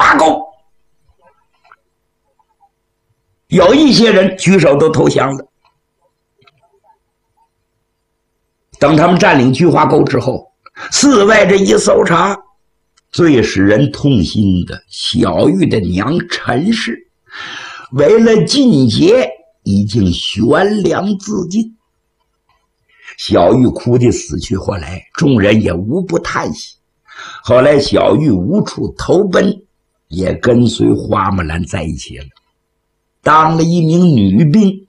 花沟。有一些人举手都投降了。等他们占领菊花沟之后，寺外这一搜查，最使人痛心的，小玉的娘陈氏为了进节已经悬梁自尽。小玉哭得死去活来，众人也无不叹息。后来小玉无处投奔，也跟随花木兰在一起了，当了一名女兵。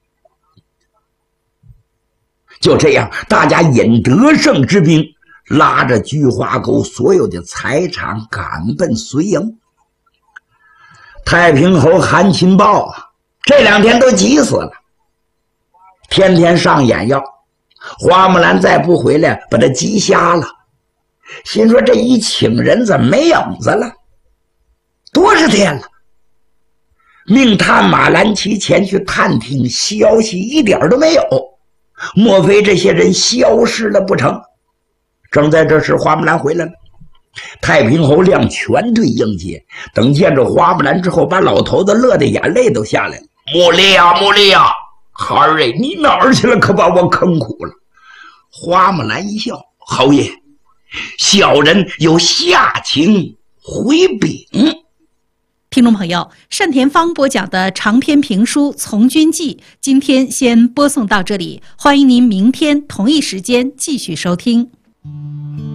就这样，大家引得胜之兵，拉着菊花沟所有的财产赶奔绥营。太平侯韩擒豹这2天都急死了，天天上眼药，花木兰再不回来，把他急瞎了。心说这一请人怎么没影子了？多少天了？命探马兰奇前去探听，消息一点都没有。莫非这些人消失了不成？正在这时，花木兰回来了。太平侯亮全队迎接，等见着花木兰之后，把老头子乐得眼泪都下来了。穆丽呀，穆丽呀，孩儿哎，你哪儿去了？可把我坑苦了。花木兰一笑，侯爷，小人有下情回禀。 听众朋友，单田芳播讲的长篇评书《从军记》今天先播送到这里，欢迎您明天同一时间继续收听。